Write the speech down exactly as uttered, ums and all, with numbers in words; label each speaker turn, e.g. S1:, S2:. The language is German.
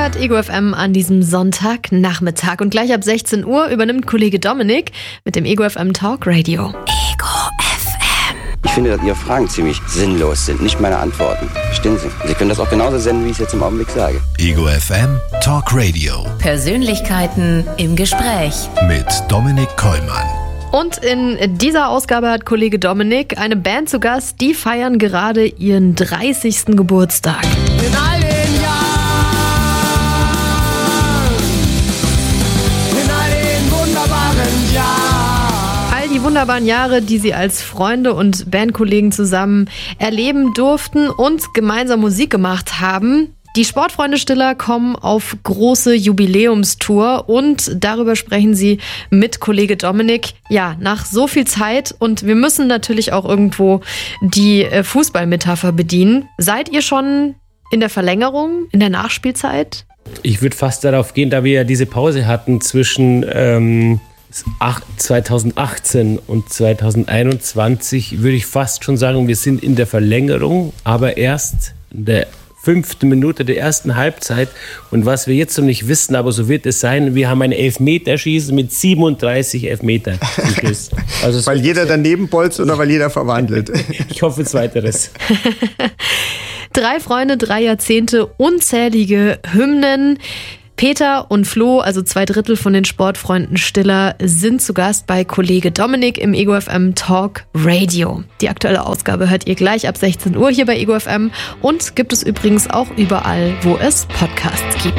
S1: hört Ego F M an diesem Sonntagnachmittag und gleich ab sechzehn Uhr übernimmt Kollege Dominik mit dem Ego F M Talk Radio. Ego F M.
S2: Ich finde, dass Ihre Fragen ziemlich sinnlos sind, nicht meine Antworten. Verstehen Sie? Sie können das auch genauso senden, wie ich es jetzt im Augenblick sage.
S3: Ego F M Talk Radio.
S4: Persönlichkeiten im Gespräch mit
S3: Dominik Kollmann.
S1: Und in dieser Ausgabe hat Kollege Dominik eine Band zu Gast, die feiern gerade ihren dreißigsten Geburtstag.
S5: In all den Jahren, in all den wunderbaren Jahren.
S1: All die wunderbaren Jahre, die sie als Freunde und Bandkollegen zusammen erleben durften und gemeinsam Musik gemacht haben. Die Sportfreunde Stiller kommen auf große Jubiläumstour und darüber sprechen sie mit Kollege Dominik. Ja, nach so viel Zeit und wir müssen natürlich auch irgendwo die Fußballmetapher bedienen. Seid ihr schon in der Verlängerung, in der Nachspielzeit?
S6: Ich würde fast darauf gehen, da wir ja diese Pause hatten zwischen ähm, zweitausendachtzehn und zweitausendeinundzwanzig, würde ich fast schon sagen, wir sind in der Verlängerung, aber erst in der fünfte Minute der ersten Halbzeit. Und was wir jetzt noch nicht wissen, aber so wird es sein, wir haben ein Elfmeterschießen mit siebenunddreißig Elfmetern. Also
S7: weil jeder daneben bolzt oder weil jeder verwandelt?
S6: Ich hoffe zweiteres.
S1: Drei Freunde, drei Jahrzehnte, unzählige Hymnen. Peter und Flo, also zwei Drittel von den Sportfreunden Stiller, sind zu Gast bei Kollege Dominik im Ego F M Talk Radio. Die aktuelle Ausgabe hört ihr gleich ab sechzehn Uhr hier bei Ego F M und gibt es übrigens auch überall, wo es Podcasts gibt.